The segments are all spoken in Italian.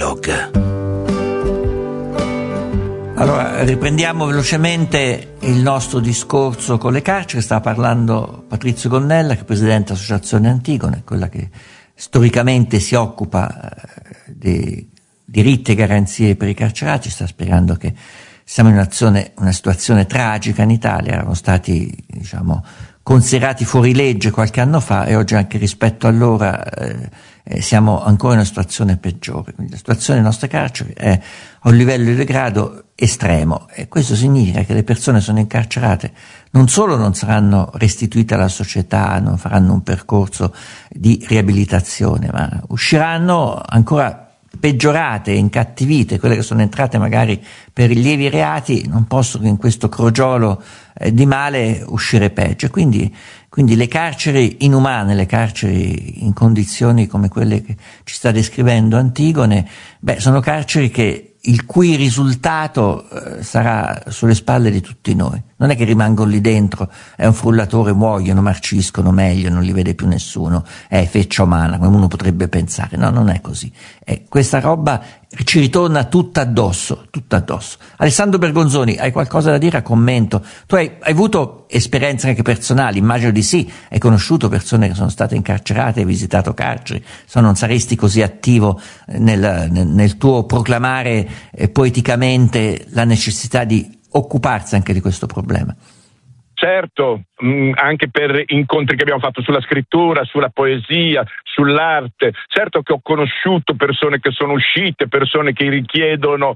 blog. Allora, riprendiamo velocemente il nostro discorso con le carceri. Stava parlando Patrizio Gonnella, che è presidente dell'Associazione Antigone, quella che storicamente si occupa di diritti e garanzie per i carcerati. Sta spiegando che siamo in una situazione tragica in Italia, erano stati, considerati fuori legge qualche anno fa e oggi anche rispetto a allora siamo ancora in una situazione peggiore. Quindi la situazione delle nostre carceri è a un livello di degrado estremo e questo significa che le persone sono incarcerate, non solo non saranno restituite alla società, non faranno un percorso di riabilitazione, ma usciranno ancora peggiorate, incattivite. Quelle che sono entrate magari per i lievi reati non possono in questo crogiolo di male uscire peggio. Quindi le carceri inumane, le carceri in condizioni come quelle che ci sta descrivendo Antigone, sono carceri il cui risultato sarà sulle spalle di tutti noi. Non è che rimangono lì dentro, è un frullatore, muoiono, marciscono meglio, non li vede più nessuno, è feccia umana, come uno potrebbe pensare. No, non è così. Questa roba ci ritorna tutta addosso. Alessandro Bergonzoni, hai qualcosa da dire a commento? Tu hai avuto esperienze anche personali, immagino di sì, hai conosciuto persone che sono state incarcerate, hai visitato carceri, non saresti così attivo nel tuo proclamare poeticamente la necessità di occuparsi anche di questo problema. Certo, anche per incontri che abbiamo fatto sulla scrittura, sulla poesia, sull'arte. Certo che ho conosciuto persone che sono uscite, persone che richiedono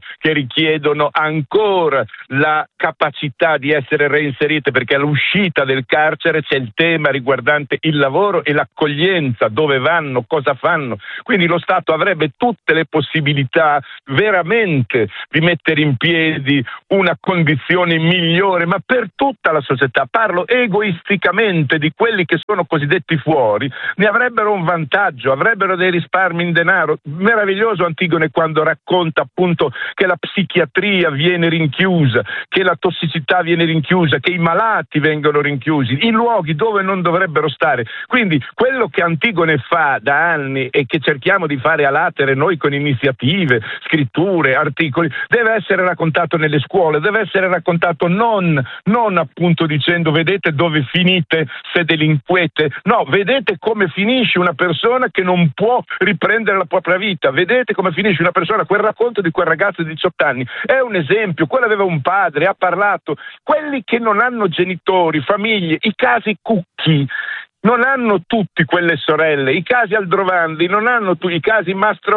ancora la capacità di essere reinserite, perché all'uscita del carcere c'è il tema riguardante il lavoro e l'accoglienza, dove vanno, cosa fanno. Quindi lo Stato avrebbe tutte le possibilità veramente di mettere in piedi una condizione migliore, ma per tutta la società. Parlo egoisticamente di quelli che sono cosiddetti fuori, ne avrebbero un vantaggio, avrebbero dei risparmi in denaro. Meraviglioso Antigone quando racconta appunto che la psichiatria viene rinchiusa, che la tossicità viene rinchiusa, che i malati vengono rinchiusi in luoghi dove non dovrebbero stare. Quindi quello che Antigone fa da anni e che cerchiamo di fare a latere noi con iniziative, scritture, articoli, deve essere raccontato nelle scuole, deve essere raccontato non appunto dicendo vedete dove finite se delinquete, no, vedete come finisce una persona che non può riprendere la propria vita, vedete come finisce una persona. Quel racconto di quel ragazzo di 18 anni è un esempio, quello aveva un padre, ha parlato. Quelli che non hanno genitori, famiglie, i casi Cucchi non hanno tutti quelle sorelle, i casi Aldrovandi non hanno i casi Mastro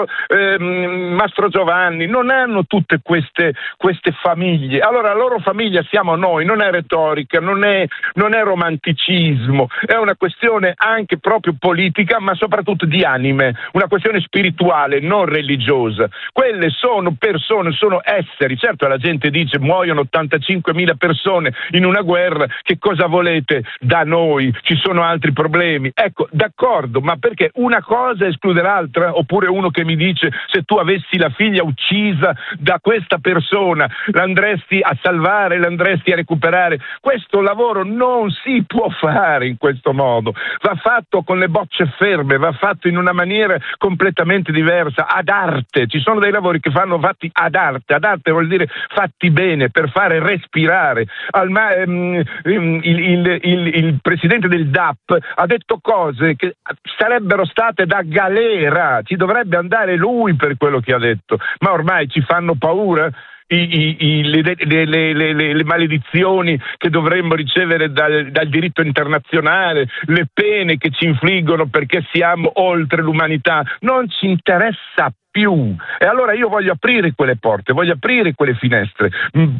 Giovanni, non hanno tutte queste famiglie. Allora la loro famiglia siamo noi, non è retorica, non è romanticismo, è una questione anche proprio politica, ma soprattutto di anime, una questione spirituale, non religiosa. Quelle sono persone, sono esseri. Certo la gente dice muoiono 85.000 persone in una guerra, che cosa volete da noi? Ci sono altri problemi. Ecco, d'accordo, ma perché una cosa esclude l'altra? Oppure uno che mi dice se tu avessi la figlia uccisa da questa persona l'andresti a salvare, l'andresti a recuperare? Questo lavoro non si può fare in questo modo, va fatto con le bocce ferme, va fatto in una maniera completamente diversa, ad arte. Ci sono dei lavori che vanno fatti ad arte vuol dire fatti bene, per fare respirare. Il presidente del DAP ha detto cose che sarebbero state da galera, ci dovrebbe andare lui per quello che ha detto, ma ormai ci fanno paura le maledizioni che dovremmo ricevere dal diritto internazionale, le pene che ci infliggono perché siamo oltre l'umanità. Non ci interessa più. E allora io voglio aprire quelle porte, voglio aprire quelle finestre,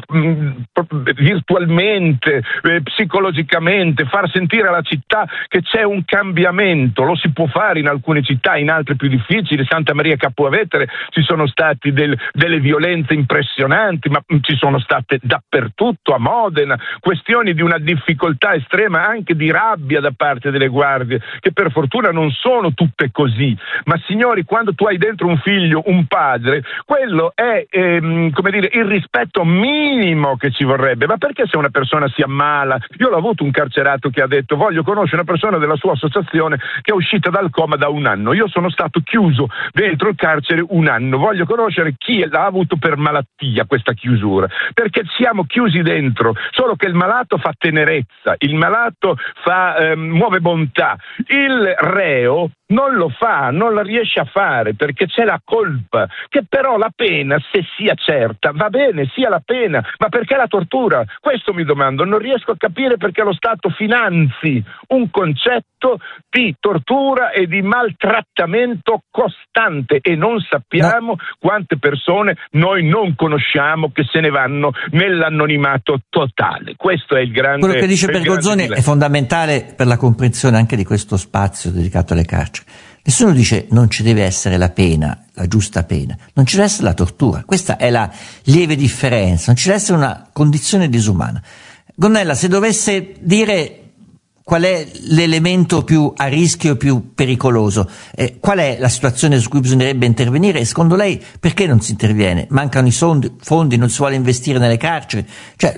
virtualmente, psicologicamente, far sentire alla città che c'è un cambiamento. Lo si può fare in alcune città, in altre più difficili. Santa Maria Capua Vetere ci sono stati delle violenze impressionanti, ma ci sono state dappertutto, a Modena, questioni di una difficoltà estrema, anche di rabbia da parte delle guardie, che per fortuna non sono tutte così. Ma signori, quando tu hai dentro un figlio figlio, un padre, quello è come dire, il rispetto minimo che ci vorrebbe. Ma perché se una persona si ammala? Io l'ho avuto un carcerato che ha detto: voglio conoscere una persona della sua associazione che è uscita dal coma da 1 anno. Io sono stato chiuso dentro il carcere 1 anno, voglio conoscere chi l'ha avuto per malattia questa chiusura, perché siamo chiusi dentro. Solo che il malato fa tenerezza, il malato muove bontà, il reo non lo fa, non la riesce a fare perché c'è la colpa, che però la pena, se sia certa, va bene, sia la pena, ma perché la tortura? Questo mi domando, non riesco a capire perché lo Stato finanzi un concetto di tortura e di maltrattamento costante, e non sappiamo quante persone noi non conosciamo che se ne vanno nell'anonimato totale. Questo è il grande. Quello che dice Bergonzoni è fondamentale per la comprensione anche di questo spazio dedicato alle carceri. Nessuno dice non ci deve essere la pena, la giusta pena, non ci deve essere la tortura, questa è la lieve differenza, non ci deve essere una condizione disumana. Gonnella, se dovesse dire qual è l'elemento più a rischio e più pericoloso, qual è la situazione su cui bisognerebbe intervenire e secondo lei perché non si interviene? Mancano i fondi, non si vuole investire nelle carceri? Cioè,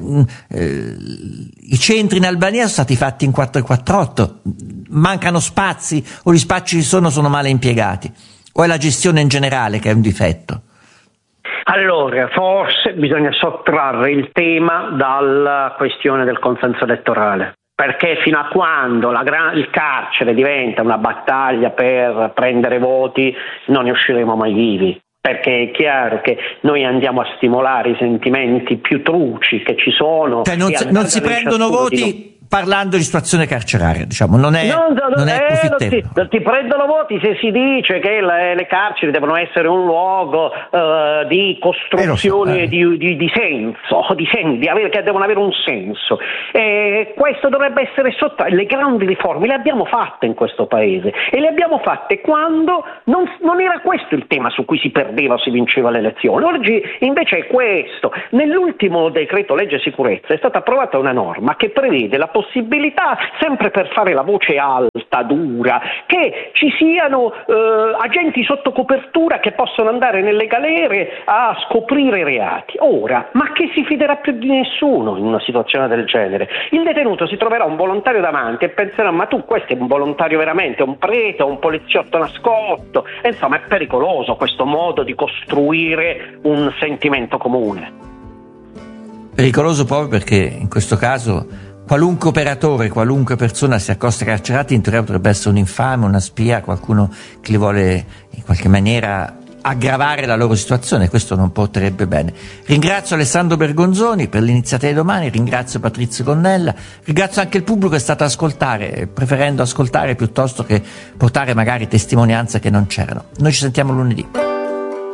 i centri in Albania sono stati fatti in 448, mancano spazi o gli spazi ci sono male impiegati? O è la gestione in generale che è un difetto? Allora, forse bisogna sottrarre il tema dalla questione del consenso elettorale. Perché fino a quando il carcere diventa una battaglia per prendere voti non ne usciremo mai vivi. Perché è chiaro che noi andiamo a stimolare i sentimenti più truci che ci sono. Cioè non si prendono voti parlando di situazione carceraria, diciamo, non è profittevole. Non ti prendono voti se si dice che le carceri devono essere un luogo di costruzione di senso, che devono avere un senso. Questo dovrebbe essere le grandi riforme le abbiamo fatte in questo paese e le abbiamo fatte quando non era questo il tema su cui si perdeva o si vinceva le elezioni. Oggi invece è questo. Nell'ultimo decreto legge sicurezza è stata approvata una norma che prevede la possibilità, sempre per fare la voce alta, dura, che ci siano agenti sotto copertura che possono andare nelle galere a scoprire i reati. Ora, ma che si fiderà più di nessuno in una situazione del genere? Il detenuto si troverà un volontario davanti e penserà: ma tu, questo è un volontario veramente, un prete, un poliziotto nascosto? Insomma, è pericoloso questo modo di costruire un sentimento comune. Pericoloso proprio perché in questo caso qualunque operatore, qualunque persona si accosta ai carcerati in teoria potrebbe essere un infame, una spia, qualcuno che li vuole in qualche maniera aggravare la loro situazione. Questo non porterebbe bene. Ringrazio Alessandro Bergonzoni per l'iniziativa di domani, ringrazio Patrizio Gonnella, ringrazio anche il pubblico che è stato a ascoltare, preferendo ascoltare piuttosto che portare magari testimonianze che non c'erano. Noi ci sentiamo lunedì.